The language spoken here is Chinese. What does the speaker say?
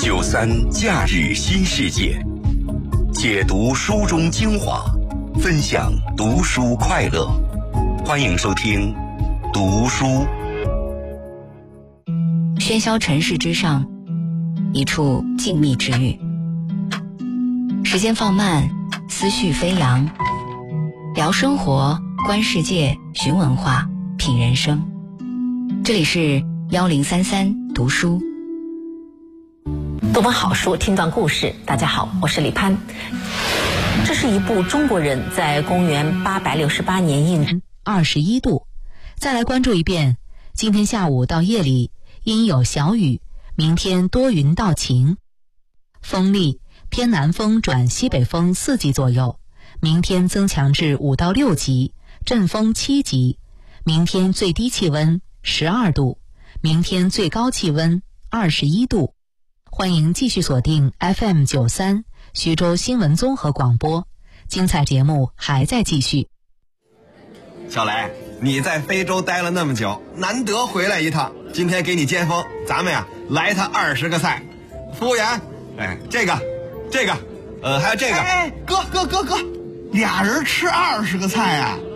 93假日新世界，解读书中精华，分享读书快乐。欢迎收听读书。 喧嚣尘世之上，一处静谧之域。时间放慢，思绪飞扬，聊生活，观世界，寻文化，品人生。这里是1033读书。 读本好书，听段故事。大家好，我是李潘。这是一部中国人在公元868年印 21度。再来关注一遍，今天下午到夜里阴有小雨，明天多云到晴。风力偏南风转西北风4级左右，明天增强至5到6级，阵风7级。明天最低气温12度，明天最高气温21度。欢迎继续锁定 FM93 徐州新闻综合广播，精彩节目还在继续。 小雷，你在非洲待了那么久，难得回来一趟，今天给你接风，咱们呀来他20个菜。服务员，这个，还有这个。 哥，俩人吃20个菜啊？